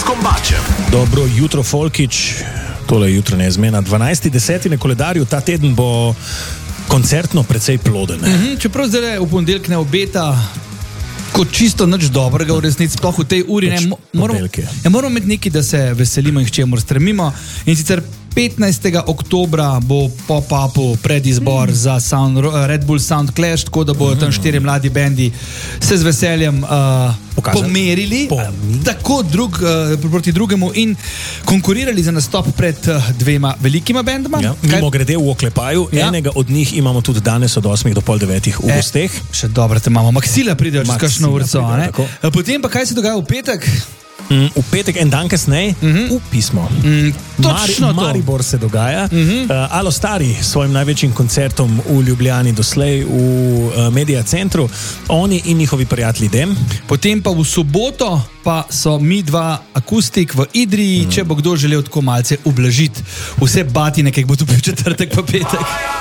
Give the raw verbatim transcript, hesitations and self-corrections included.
s Kombačem. Dobro jutro, Folkič. Tole jutro neizmena. dvanajsti deseti na koledarju, ta teden bo koncertno precej ploden. Mm-hmm, čeprav zdaj v ponedeljek ne obeta kot čisto nič dobrega, v resnici sploh v tej uri. Ne, moramo, ja, moramo imeti nekaj, da se veselimo in k čemur stremimo. In sicer petnajstega oktobra bo pop-upu predizbor mm. za Sound, Red Bull Sound Clash, tako da bodo tam štiri mladi bendi se z veseljem uh, pomerili, tako drug, uh, proti drugemu in konkurirali za nastop pred uh, dvema velikima bendama. Ja, mimo grede v oklepaju, ja. Enega od njih imamo tudi danes od osmih do pol devetih v gosteh. E, še dobro, te imamo. Maksila pridejo čez kakšno urco. Potem pa kaj se dogaja v petek? Mm, v petek en dan kasneje, mm-hmm. v pismo. Mm, točno Mari, Maribor se dogaja. Mm-hmm. Uh, Alo Stari s svojim največjim koncertom v Ljubljani doslej v uh, Media Centru. Oni in njihovi prijatelji Dem. Potem pa v soboto pa so mi dva akustik v Idriji, mm. če bo kdo želel tako malce ublažiti vse batine, ki jih bo tu v četrtek pa petek.